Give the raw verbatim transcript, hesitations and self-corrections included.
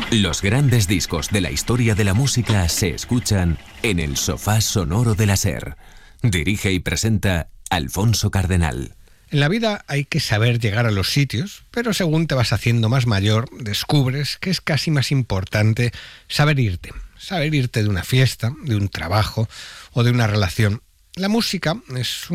Los grandes discos de la historia de la música se escuchan en el Sofá Sonoro de la SER. Dirige y presenta Alfonso Cardenal. En la vida hay que saber llegar a los sitios, pero según te vas haciendo más mayor, descubres que es casi más importante saber irte. Saber irte de una fiesta, de un trabajo o de una relación. La música es